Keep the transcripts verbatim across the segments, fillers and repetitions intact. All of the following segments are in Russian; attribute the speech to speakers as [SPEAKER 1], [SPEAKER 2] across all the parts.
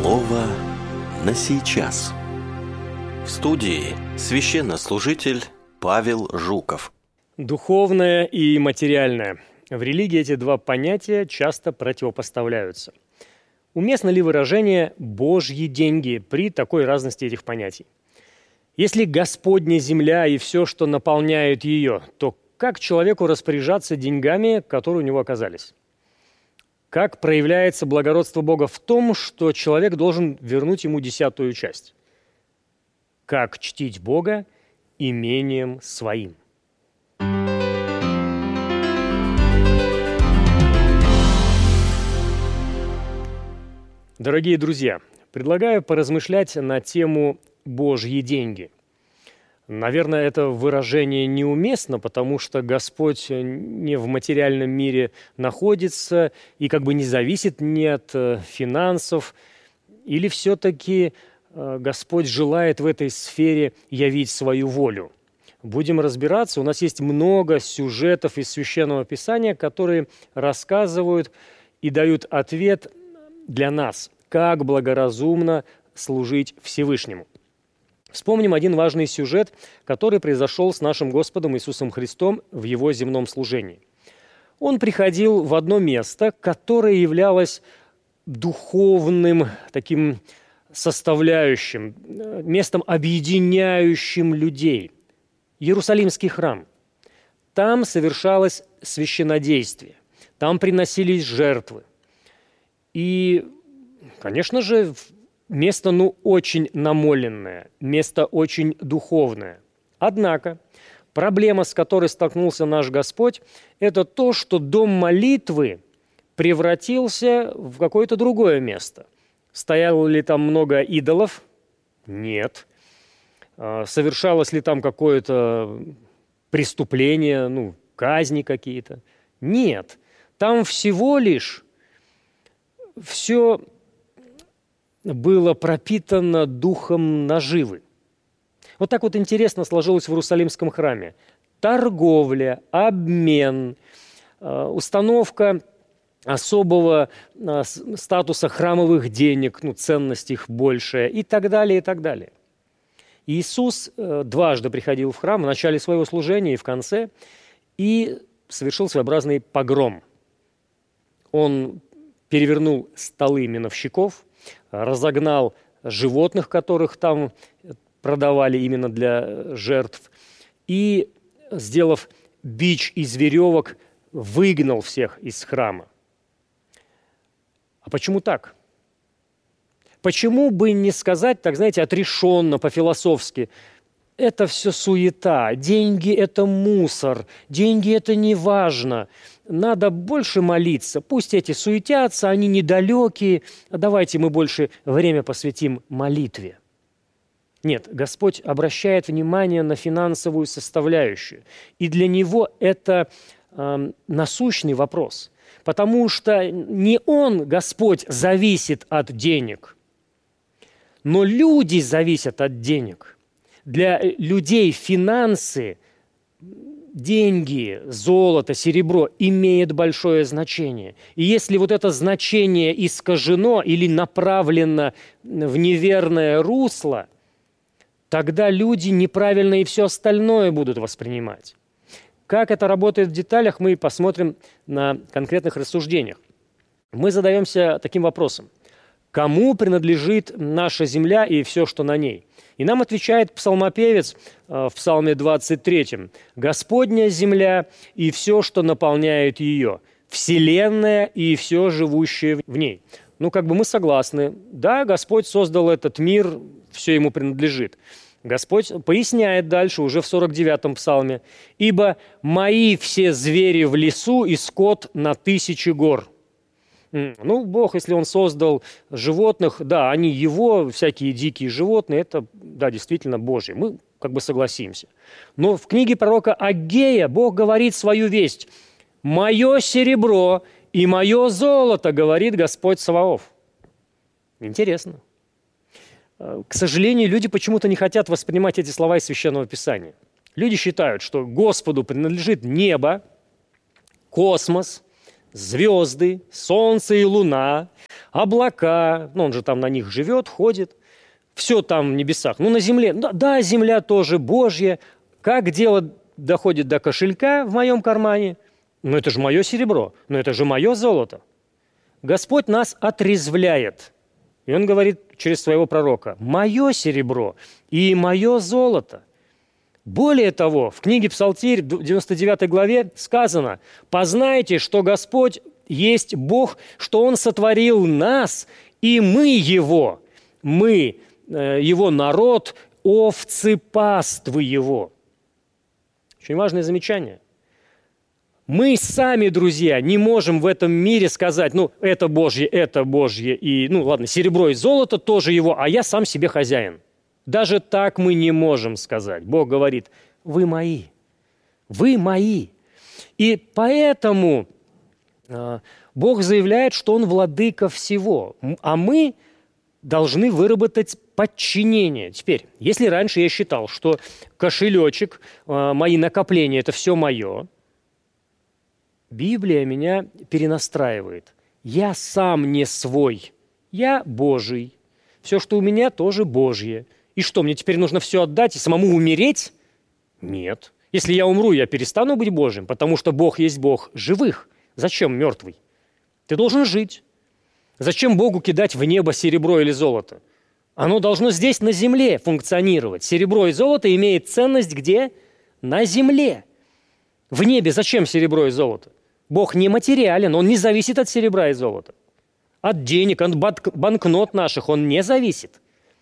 [SPEAKER 1] Слово на сейчас. В студии священнослужитель Павел Жуков.
[SPEAKER 2] Духовное и материальное. В религии эти два понятия часто противопоставляются. Уместно ли выражение «Божьи деньги» при такой разности этих понятий? Если Господня земля и все, что наполняет ее, то как человеку распоряжаться деньгами, которые у него оказались? Как проявляется благородство Бога в том, что человек должен вернуть ему десятую часть? Как чтить Бога имением своим? Дорогие друзья, предлагаю поразмышлять на тему «Божьи деньги». Наверное, это выражение неуместно, потому что Господь не в материальном мире находится и как бы не зависит ни от финансов, или все-таки Господь желает в этой сфере явить свою волю. Будем разбираться. У нас есть много сюжетов из Священного Писания, которые рассказывают и дают ответ для нас, как благоразумно служить Всевышнему. Вспомним один важный сюжет, который произошел с нашим Господом Иисусом Христом в Его земном служении. Он приходил в одно место, которое являлось духовным таким составляющим, местом, объединяющим людей. Иерусалимский храм. Там совершалось священнодействие, там приносились жертвы. И, конечно же, место, ну, очень намоленное, место очень духовное. Однако проблема, с которой столкнулся наш Господь, это то, что дом молитвы превратился в какое-то другое место. Стояло ли там много идолов? Нет. Совершалось ли там какое-то преступление, ну, казни какие-то? Нет. Там всего лишь все было пропитано духом наживы. Вот так вот интересно сложилось в Иерусалимском храме. Торговля, обмен, установка особого статуса храмовых денег, ну, ценность их большая и так далее, и так далее. Иисус дважды приходил в храм в начале своего служения и в конце, и совершил своеобразный погром. Он перевернул столы миновщиков, разогнал животных, которых там продавали именно для жертв, и, сделав бич из веревок, выгнал всех из храма. А почему так? Почему бы не сказать, так знаете, отрешенно, по-философски, это все суета, деньги – это мусор, деньги – это не важно, надо больше молиться, пусть эти суетятся, они недалекие, давайте мы больше время посвятим молитве. Нет, Господь обращает внимание на финансовую составляющую, и для Него это э, насущный вопрос, потому что не Он, Господь, зависит от денег, но люди зависят от денег. Для людей финансы, деньги, золото, серебро имеют большое значение. И если вот это значение искажено или направлено в неверное русло, тогда люди неправильно и все остальное будут воспринимать. Как это работает в деталях, мы посмотрим на конкретных рассуждениях. Мы задаемся таким вопросом. Кому принадлежит наша земля и все, что на ней? И нам отвечает псалмопевец в Псалме двадцать третьем. «Господня земля и все, что наполняет ее, вселенная и все живущее в ней». Ну, как бы мы согласны. Да, Господь создал этот мир, все ему принадлежит. Господь поясняет дальше, уже в сорок девятом псалме. «Ибо мои все звери в лесу и скот на тысячи гор». Ну, Бог, если Он создал животных, да, они Его, всякие дикие животные, это, да, действительно Божьи. Мы как бы согласимся. Но в книге пророка Аггея Бог говорит свою весть. «Мое серебро и мое золото, говорит Господь Саваоф». Интересно. К сожалению, люди почему-то не хотят воспринимать эти слова из Священного Писания. Люди считают, что Господу принадлежит небо, космос, звезды, солнце и луна, облака, ну, он же там на них живет, ходит, все там в небесах. Ну, на земле, да, да, земля тоже Божья. Как дело доходит до кошелька в моем кармане? Ну, это же мое серебро, ну, это же мое золото. Господь нас отрезвляет. И Он говорит через своего пророка: «Мое серебро и мое золото». Более того, в книге Псалтирь, в девяносто девятой главе сказано: «Познайте, что Господь есть Бог, что Он сотворил нас, и мы Его, мы, э, Его народ, овцы паствы Его». Очень важное замечание. Мы сами, друзья, не можем в этом мире сказать: ну, это Божье, это Божье, и, ну, ладно, серебро и золото тоже Его, а я сам себе хозяин. Даже так мы не можем сказать. Бог говорит: вы мои, вы мои. И поэтому э, Бог заявляет, что Он владыка всего, а мы должны выработать подчинение. Теперь, если раньше я считал, что кошелечек, э, мои накопления – это все мое, Библия меня перенастраивает. Я сам не свой, я Божий. Все, что у меня, тоже Божье. И что, мне теперь нужно все отдать и самому умереть? Нет. Если я умру, я перестану быть Божьим, потому что Бог есть Бог живых. Зачем мертвый? Ты должен жить. Зачем Богу кидать в небо серебро или золото? Оно должно здесь, на земле, функционировать. Серебро и золото имеют ценность где? На земле. В небе зачем серебро и золото? Бог нематериален, Он не зависит от серебра и золота. От денег, от банкнот наших Он не зависит.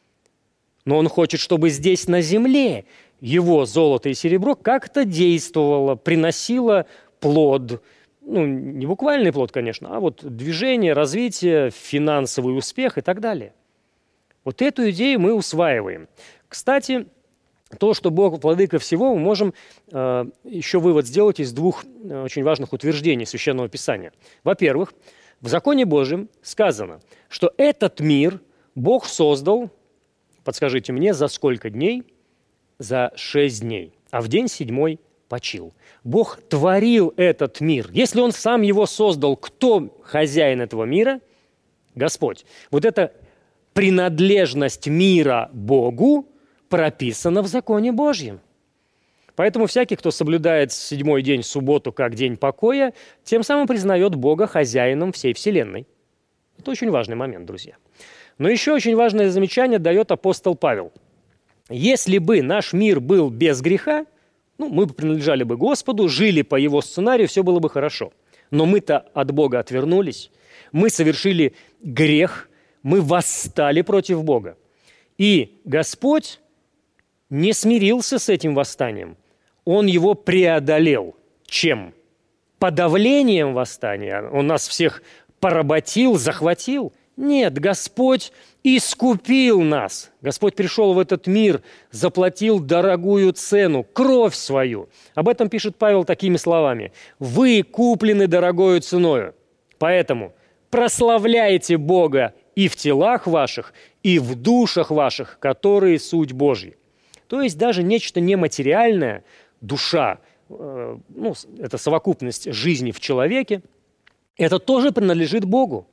[SPEAKER 2] Но Он хочет, чтобы здесь, на земле, Его золото и серебро как-то действовало, приносило плод. Ну, не буквальный плод, конечно, а вот движение, развитие, финансовый успех и так далее. Вот эту идею мы усваиваем. Кстати, то, что Бог владыка всего, мы можем э, еще вывод сделать из двух э, очень важных утверждений Священного Писания. Во-первых, в законе Божьем сказано, что этот мир Бог создал, подскажите мне, за сколько дней? За шесть дней, а в день седьмой почил. Бог творил этот мир. Если Он сам его создал, кто хозяин этого мира? Господь. Вот эта принадлежность мира Богу прописана в законе Божьем. Поэтому всякий, кто соблюдает седьмой день, субботу, как день покоя, тем самым признает Бога хозяином всей вселенной. Это очень важный момент, друзья. Но еще очень важное замечание дает апостол Павел. Если бы наш мир был без греха, ну, мы бы принадлежали бы Господу, жили по Его сценарию, все было бы хорошо. Но мы-то от Бога отвернулись, мы совершили грех, мы восстали против Бога. И Господь не смирился с этим восстанием. Он его преодолел. Чем? Подавлением восстания. Он нас всех поработил, захватил. Нет, Господь искупил нас. Господь пришел в этот мир, заплатил дорогую цену, кровь свою. Об этом пишет Павел такими словами. «Вы куплены дорогою ценою, поэтому прославляйте Бога и в телах ваших, и в душах ваших, которые суть Божьи». То есть даже нечто нематериальное, душа, э, ну, это совокупность жизни в человеке, это тоже принадлежит Богу.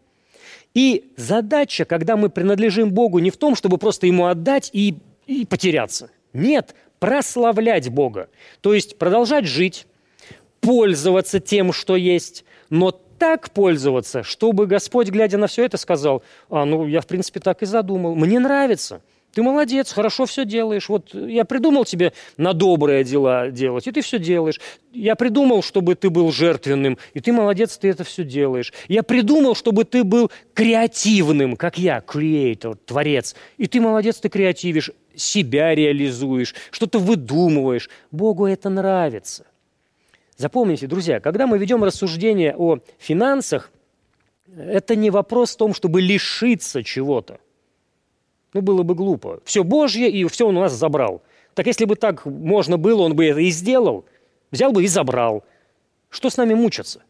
[SPEAKER 2] И задача, когда мы принадлежим Богу, не в том, чтобы просто Ему отдать и, и потеряться. Нет, прославлять Бога. То есть продолжать жить, пользоваться тем, что есть, но так пользоваться, чтобы Господь, глядя на все это, сказал: «А, ну, я, в принципе, так и задумал. Мне нравится. Ты молодец, хорошо все делаешь. Вот я придумал тебе на добрые дела делать, и ты все делаешь. Я придумал, чтобы ты был жертвенным, и ты молодец, ты это все делаешь. Я придумал, чтобы ты был креативным, как я, creator, творец, и ты молодец, ты креативишь, себя реализуешь, что-то выдумываешь. Богу это нравится». Запомните, друзья, когда мы ведем рассуждение о финансах, это не вопрос в том, чтобы лишиться чего-то. Ну, было бы глупо. Все Божье, и все он у нас забрал. Так если бы так можно было, он бы это и сделал. Взял бы и забрал. Что с нами мучаться?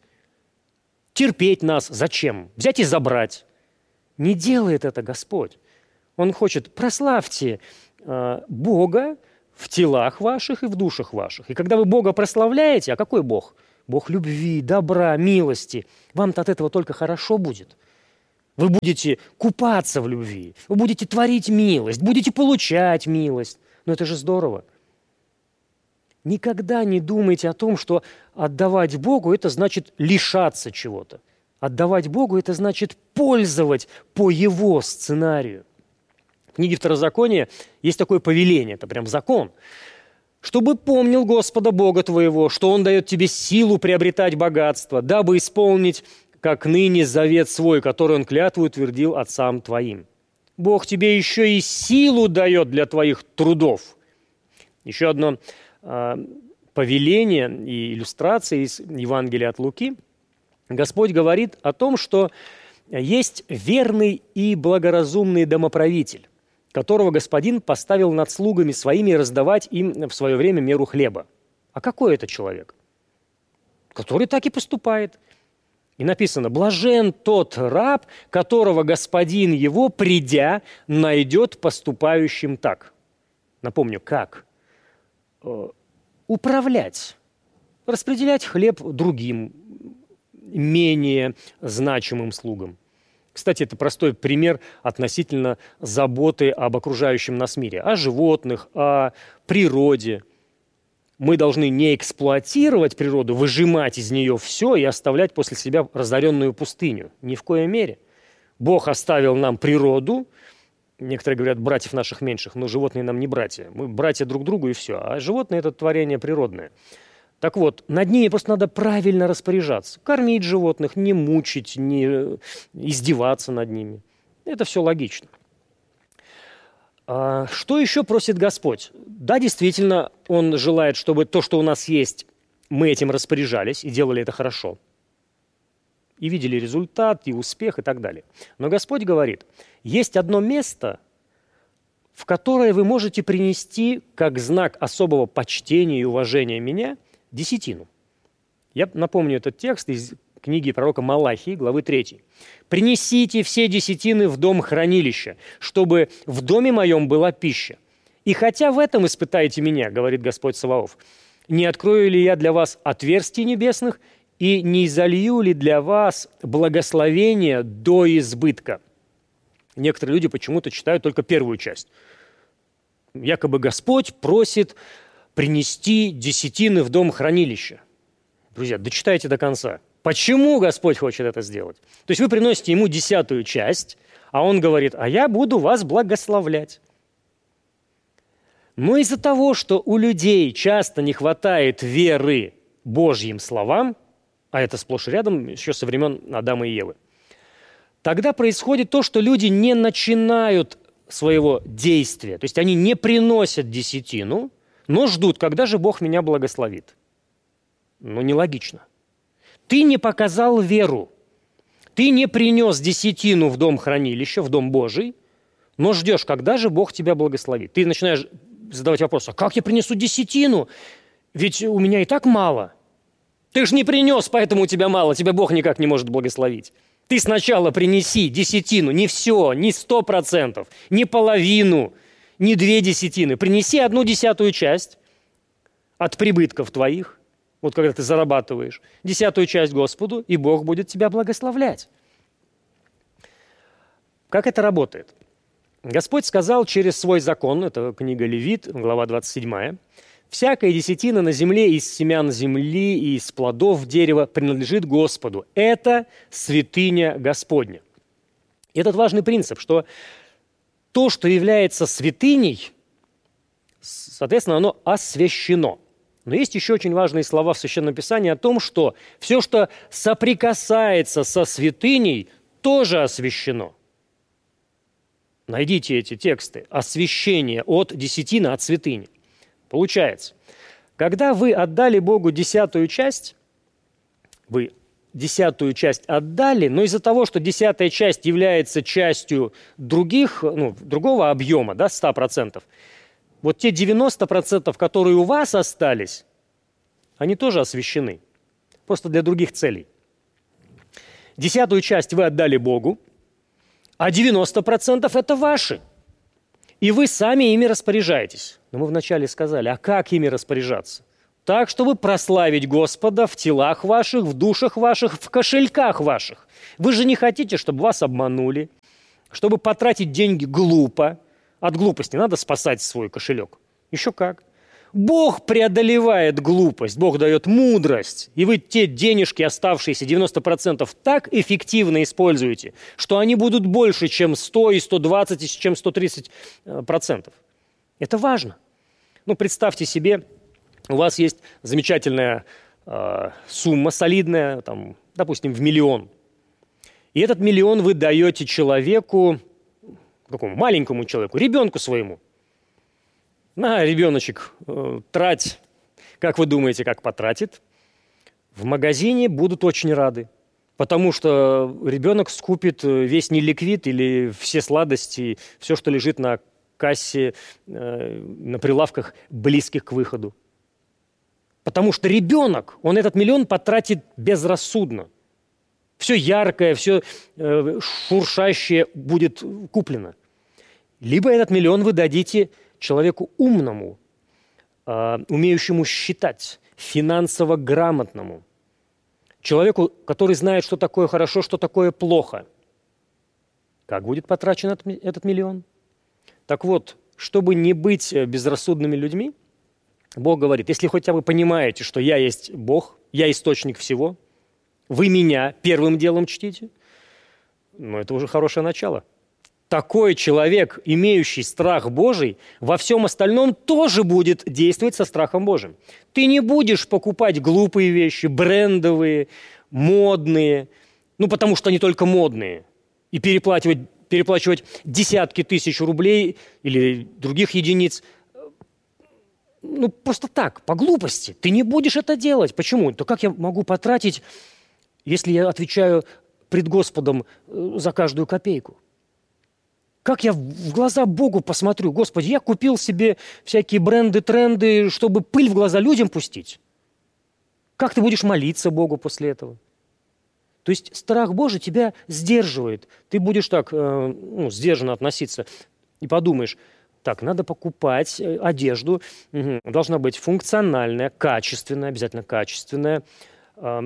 [SPEAKER 2] Терпеть нас зачем? Взять и забрать. Не делает это Господь. Он хочет: прославьте э, Бога в телах ваших и в душах ваших. И когда вы Бога прославляете, а какой Бог? Бог любви, добра, милости. Вам-то от этого только хорошо будет. Вы будете купаться в любви, вы будете творить милость, будете получать милость. Но это же здорово. Никогда не думайте о том, что отдавать Богу – это значит лишаться чего-то. Отдавать Богу – это значит пользовать по Его сценарию. В книге Второзакония есть такое повеление, это прям закон. «Чтобы помнил Господа Бога твоего, что Он дает тебе силу приобретать богатство, дабы исполнить, как ныне, завет свой, который Он клятву утвердил отцам твоим. Бог тебе еще и силу дает для твоих трудов». Еще одно э, повеление и иллюстрация из Евангелия от Луки. Господь говорит о том, что есть верный и благоразумный домоправитель, которого господин поставил над слугами своими раздавать им в свое время меру хлеба. А какой это человек? Который так и поступает. И написано: «Блажен тот раб, которого господин его, придя, найдет поступающим так». Напомню, как? Управлять, распределять хлеб другим, менее значимым слугам. Кстати, это простой пример относительно заботы об окружающем нас мире, о животных, о природе. Мы должны не эксплуатировать природу, выжимать из нее все и оставлять после себя разоренную пустыню. Ни в коей мере. Бог оставил нам природу. Некоторые говорят, братьев наших меньших, но животные нам не братья. Мы братья друг другу и все. А животные – это творение природное. Так вот, над ними просто надо правильно распоряжаться. Кормить животных, не мучить, не издеваться над ними. Это все логично. А что еще просит Господь? Да, действительно, Он желает, чтобы то, что у нас есть, мы этим распоряжались и делали это хорошо. И видели результат, и успех, и так далее. Но Господь говорит, есть одно место, в которое вы можете принести, как знак особого почтения и уважения меня, десятину. Я напомню этот текст из книги пророка Малахии, главы третьей. «Принесите все десятины в дом хранилища, чтобы в доме моем была пища. И хотя в этом испытаете меня, говорит Господь Саваоф, не открою ли я для вас отверстий небесных и не изолью ли для вас благословение до избытка?» Некоторые люди почему-то читают только первую часть. Якобы Господь просит принести десятины в дом хранилища. Друзья, дочитайте до конца. Почему Господь хочет это сделать? То есть вы приносите Ему десятую часть, а Он говорит, а я буду вас благословлять. Но из-за того, что у людей часто не хватает веры Божьим словам, а это сплошь и рядом еще со времен Адама и Евы, тогда происходит то, что люди не начинают своего действия. То есть они не приносят десятину, но ждут, когда же Бог меня благословит. Ну, нелогично. Ты не показал веру. Ты не принес десятину в дом хранилища, в дом Божий, но ждешь, когда же Бог тебя благословит. Ты начинаешь задавать вопрос, а как я принесу десятину? Ведь у меня и так мало. Ты же не принес, поэтому у тебя мало, тебя Бог никак не может благословить. Ты сначала принеси десятину, не все, не сто процентов, не половину, не две десятины. Принеси одну десятую часть от прибытков твоих, вот когда ты зарабатываешь, десятую часть Господу, и Бог будет тебя благословлять. Как это работает? Господь сказал через свой закон, это книга Левит, глава двадцать седьмая, «Всякая десятина на земле из семян земли и из плодов дерева принадлежит Господу. Это святыня Господня». И этот важный принцип, что то, что является святыней, соответственно, оно освящено. Но есть еще очень важные слова в Священном Писании о том, что все, что соприкасается со святыней, тоже освящено. Найдите эти тексты. Освящение от десятины, от святыни. Получается, когда вы отдали Богу десятую часть, вы десятую часть отдали, но из-за того, что десятая часть является частью других, ну, другого объема, да, сто процентов, вот те девяносто процентов, которые у вас остались, они тоже освящены, просто для других целей. Десятую часть вы отдали Богу, а девяносто процентов это ваши. И вы сами ими распоряжаетесь. Но мы вначале сказали, а как ими распоряжаться? так, чтобы прославить Господа в телах ваших, в душах ваших, в кошельках ваших. Вы же не хотите, чтобы вас обманули, чтобы потратить деньги глупо. От глупости надо спасать свой кошелек. Еще как. Бог преодолевает глупость, Бог дает мудрость, и вы те денежки, оставшиеся девяносто процентов, так эффективно используете, что они будут больше, чем сто и сто двадцать, и чем сто тридцать процентов. Это важно. Ну, представьте себе, у вас есть замечательная э, сумма солидная, там, допустим, в миллион. И этот миллион вы даете человеку, какому маленькому человеку, ребенку своему. На, ребеночек, э, трать. Как вы думаете, как потратит? В магазине будут очень рады, потому что ребенок скупит весь неликвид или все сладости, все, что лежит на кассе, э, на прилавках, близких к выходу. Потому что ребенок, он этот миллион потратит безрассудно. Все яркое, все э, шуршащее будет куплено. Либо этот миллион вы дадите человеку умному, э, умеющему считать, финансово грамотному. Человеку, который знает, что такое хорошо, что такое плохо. Как будет потрачен этот миллион? Так вот, чтобы не быть безрассудными людьми, Бог говорит, если хотя бы понимаете, что я есть Бог, я источник всего, вы меня первым делом чтите, ну, это уже хорошее начало. Такой человек, имеющий страх Божий, во всем остальном тоже будет действовать со страхом Божьим. Ты не будешь покупать глупые вещи, брендовые, модные, ну, потому что они только модные, и переплачивать, переплачивать десятки тысяч рублей или других единиц, ну, просто так, по глупости. Ты не будешь это делать. Почему? То как я могу потратить, если я отвечаю пред Господом за каждую копейку? Как я в глаза Богу посмотрю? Господи, я купил себе всякие бренды, тренды, чтобы пыль в глаза людям пустить. Как ты будешь молиться Богу после этого? То есть страх Божий тебя сдерживает. Ты будешь так э, ну, сдержанно относиться и подумаешь, так, надо покупать одежду, угу, должна быть функциональная, качественная, обязательно качественная, э,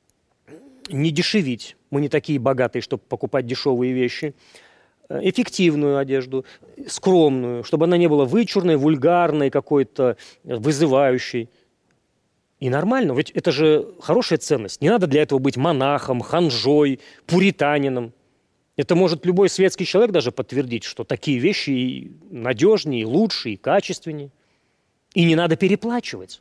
[SPEAKER 2] не дешевить. Мы не такие богатые, чтобы покупать дешевые вещи. Эффективную одежду, скромную, чтобы она не была вычурной, вульгарной, какой-то вызывающей. И нормально, ведь это же хорошая ценность. Не надо для этого быть монахом, ханжой, пуританином. Это может любой светский человек даже подтвердить, что такие вещи и надежнее, и лучше, и качественнее. И не надо переплачивать.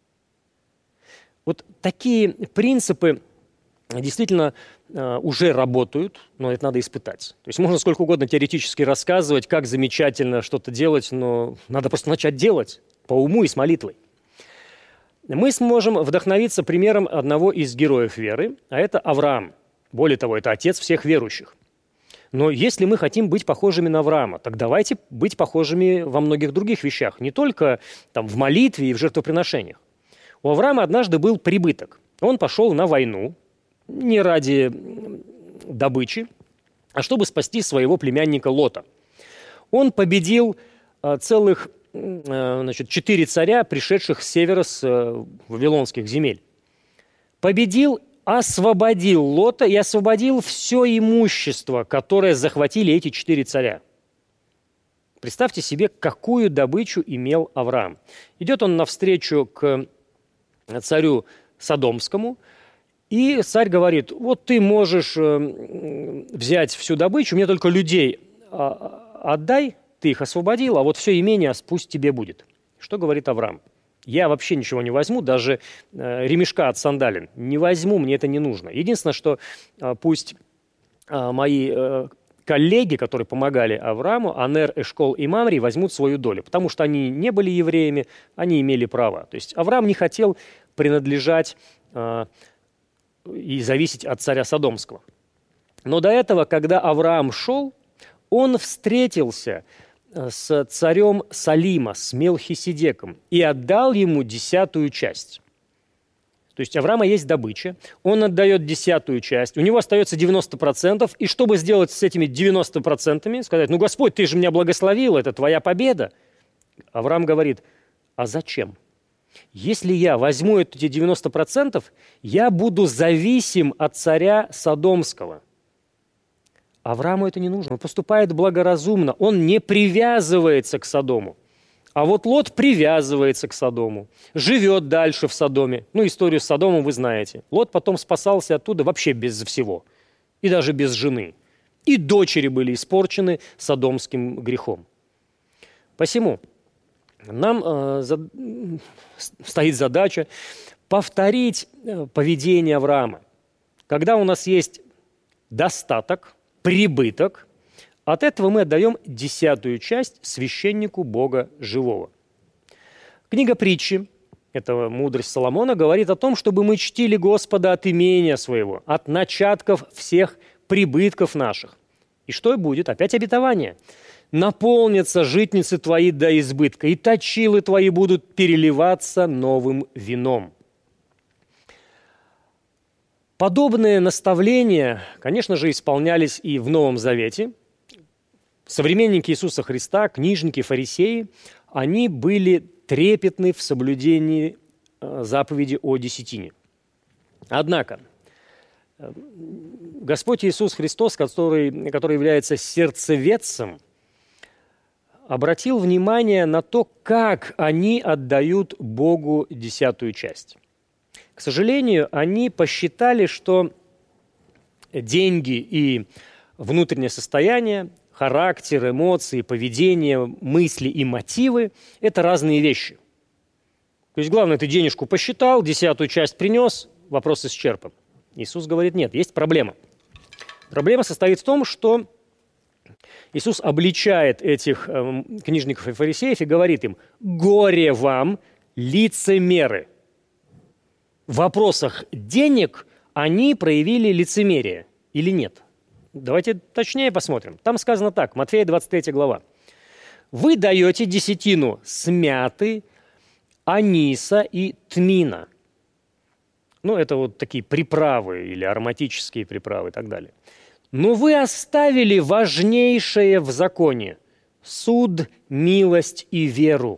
[SPEAKER 2] Вот такие принципы действительно э, уже работают, но это надо испытать. То есть можно сколько угодно теоретически рассказывать, как замечательно что-то делать, но надо просто начать делать по уму и с молитвой. Мы сможем вдохновиться примером одного из героев веры, а это Авраам. Более того, это отец всех верующих. Но если мы хотим быть похожими на Авраама, так давайте быть похожими во многих других вещах, не только там, в молитве и в жертвоприношениях. У Авраама однажды был прибыток. Он пошел на войну, не ради добычи, а чтобы спасти своего племянника Лота. Он победил а, целых а, значит, четыре царя, пришедших с севера, с а, вавилонских земель. Победил, освободил Лота и освободил все имущество, которое захватили эти четыре царя. Представьте себе, какую добычу имел Авраам. Идет он навстречу к царю Содомскому, и царь говорит, вот ты можешь взять всю добычу, мне только людей отдай, ты их освободил, а вот все имение пусть тебе будет. Что говорит Авраам? Я вообще ничего не возьму, даже ремешка от сандалин не возьму, мне это не нужно. Единственное, что пусть мои коллеги, которые помогали Аврааму, Анер, Эшкол и Мамри, возьмут свою долю, потому что они не были евреями, они имели право. То есть Авраам не хотел принадлежать и зависеть от царя Содомского. Но до этого, когда Авраам шел, он встретился с царем Салима, с Мелхиседеком, и отдал ему десятую часть. То есть у Авраама есть добыча, он отдает десятую часть, у него остается девяносто процентов, и чтобы сделать с этими девяноста процентами, сказать, ну, Господь, ты же меня благословил, это твоя победа. Авраам говорит, а зачем? Если я возьму эти девяносто процентов, я буду зависим от царя Содомского. Аврааму это не нужно. Он поступает благоразумно. Он не привязывается к Содому. А вот Лот привязывается к Содому, живет дальше в Содоме. Ну, историю с Содомом вы знаете. Лот потом спасался оттуда вообще без всего. И даже без жены. И дочери были испорчены содомским грехом. Посему нам э, за, стоит задача повторить э, поведение Авраама. Когда у нас есть достаток, прибыток, от этого мы отдаем десятую часть священнику Бога живого. Книга притчи, это мудрость Соломона, говорит о том, чтобы мы чтили Господа от имения своего, от начатков всех прибытков наших. И что и будет? Опять обетование. Наполнятся житницы твои до избытка, и точилы твои будут переливаться новым вином. Подобные наставления, конечно же, исполнялись и в Новом Завете. Современники Иисуса Христа, книжники, фарисеи, они были трепетны в соблюдении заповеди о десятине. Однако, Господь Иисус Христос, который, который является сердцеведцем, обратил внимание на то, как они отдают Богу десятую часть. К сожалению, они посчитали, что деньги и внутреннее состояние, характер, эмоции, поведение, мысли и мотивы – это разные вещи. То есть главное, ты денежку посчитал, десятую часть принес, вопрос исчерпан. Иисус говорит, нет, есть проблема. Проблема состоит в том, что Иисус обличает этих э, книжников и фарисеев и говорит им: «Горе вам, лицемеры!» В вопросах денег они проявили лицемерие или нет? Давайте точнее посмотрим. Там сказано так, Матфея двадцать третья глава. «Вы даете десятину с мяты, аниса и тмина». Ну, это вот такие приправы или ароматические приправы и так далее. «Но вы оставили важнейшее в законе – суд, милость и веру.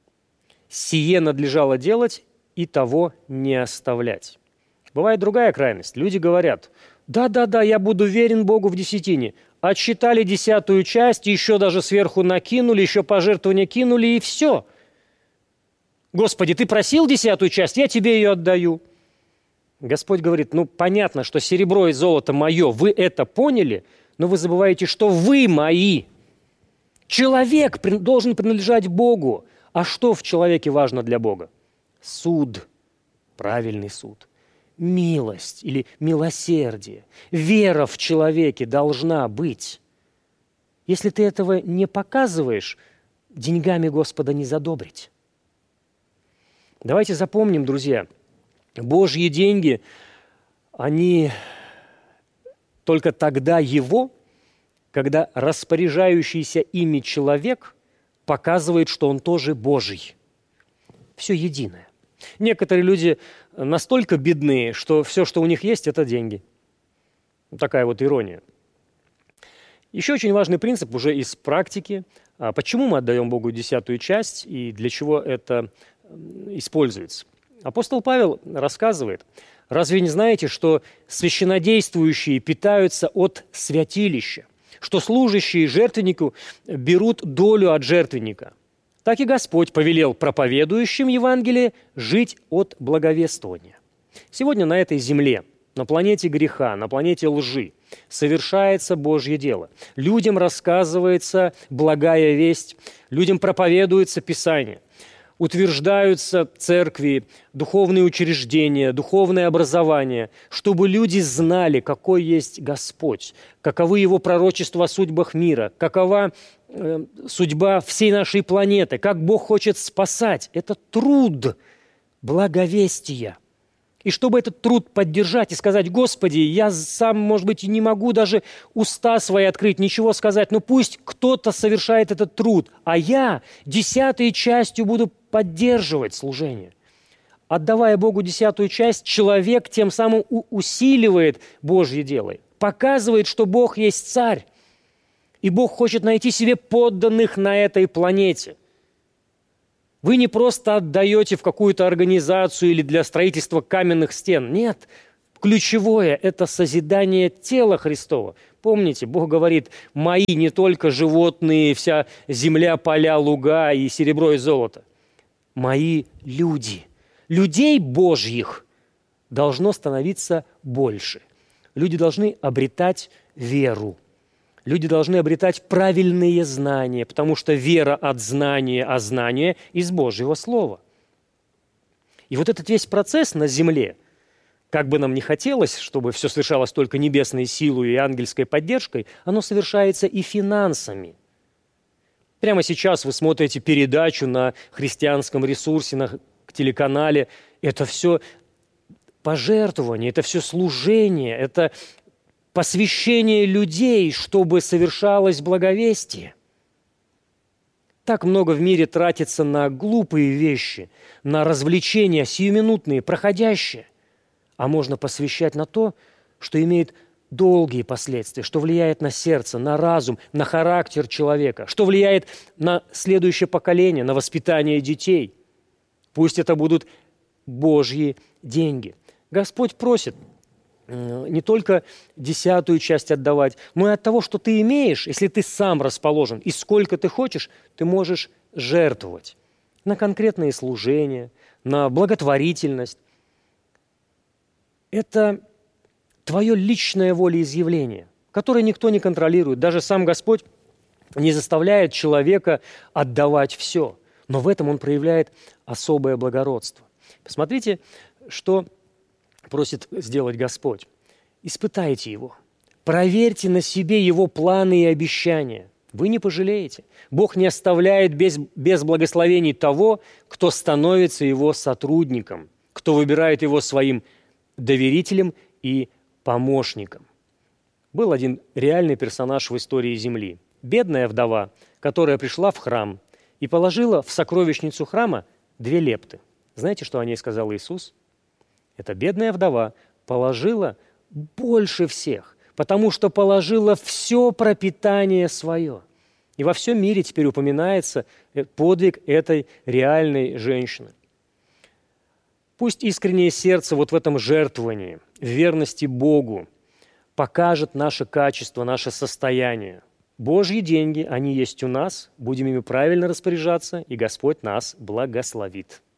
[SPEAKER 2] Сие надлежало делать и того не оставлять». Бывает другая крайность. Люди говорят: да-да-да, я буду верен Богу в десятине. Отсчитали десятую часть, еще даже сверху накинули, еще пожертвования кинули, и все. Господи, ты просил десятую часть, я тебе ее отдаю. Господь говорит: ну, понятно, что серебро и золото мое, вы это поняли, но вы забываете, что вы мои. Человек должен принадлежать Богу. А что в человеке важно для Бога? Суд, правильный суд. Милость или милосердие, вера в человеке должна быть. Если ты этого не показываешь, деньгами Господа не задобрить. Давайте запомним, друзья, Божьи деньги, они только тогда Его, когда распоряжающийся ими человек показывает, что он тоже Божий. Все единое. Некоторые люди настолько бедные, что все, что у них есть, это деньги. Такая вот ирония. Еще очень важный принцип уже из практики. Почему мы отдаем Богу десятую часть и для чего это используется? Апостол Павел рассказывает: разве не знаете, что священнодействующие питаются от святилища, что служащие жертвеннику берут долю от жертвенника? Так и Господь повелел проповедующим Евангелие жить от благовествования. Сегодня на этой земле, на планете греха, на планете лжи, совершается Божье дело. Людям рассказывается благая весть, людям проповедуется Писание, утверждаются церкви, духовные учреждения, духовное образование, чтобы люди знали, какой есть Господь, каковы Его пророчества о судьбах мира, какова э, судьба всей нашей планеты, как Бог хочет спасать. Это труд благовестия. И чтобы этот труд поддержать и сказать: Господи, я сам, может быть, и не могу даже уста свои открыть, ничего сказать, но пусть кто-то совершает этот труд, а я десятой частью буду поддерживать служение. Отдавая Богу десятую часть, человек тем самым усиливает Божье дело, показывает, что Бог есть царь, и Бог хочет найти себе подданных на этой планете. Вы не просто отдаете в какую-то организацию или для строительства каменных стен. Нет, ключевое – это созидание тела Христова. Помните, Бог говорит: «Мои не только животные, вся земля, поля, луга и серебро и золото. Мои люди». Людей Божьих должно становиться больше. Люди должны обретать веру. Люди должны обретать правильные знания, потому что вера от знания, а знание из Божьего Слова. И вот этот весь процесс на земле, как бы нам ни хотелось, чтобы все совершалось только небесной силой и ангельской поддержкой, оно совершается и финансами. Прямо сейчас вы смотрите передачу на христианском ресурсе, на телеканале. Это все пожертвование, это все служение, это посвящение людей, чтобы совершалось благовестие. Так много в мире тратится на глупые вещи, на развлечения сиюминутные, проходящие. А можно посвящать на то, что имеет долгие последствия, что влияет на сердце, на разум, на характер человека, что влияет на следующее поколение, на воспитание детей. Пусть это будут Божьи деньги. Господь просит не только десятую часть отдавать, но и от того, что ты имеешь, если ты сам расположен, и сколько ты хочешь, ты можешь жертвовать на конкретные служения, на благотворительность. Это твое личное волеизъявление, которое никто не контролирует. Даже сам Господь не заставляет человека отдавать все, но в этом он проявляет особое благородство. Посмотрите, что просит сделать Господь. Испытайте Его. Проверьте на себе Его планы и обещания. Вы не пожалеете. Бог не оставляет без, без благословений того, кто становится Его сотрудником, кто выбирает Его своим доверителем и помощником. Был один реальный персонаж в истории Земли. Бедная вдова, которая пришла в храм и положила в сокровищницу храма две лепты. Знаете, что о ней сказал Иисус? Эта бедная вдова положила больше всех, потому что положила все пропитание свое. И во всем мире теперь упоминается подвиг этой реальной женщины. Пусть искреннее сердце вот в этом жертвовании, в верности Богу покажет наше качество, наше состояние. Божьи деньги, они есть у нас, будем ими правильно распоряжаться, и Господь нас благословит.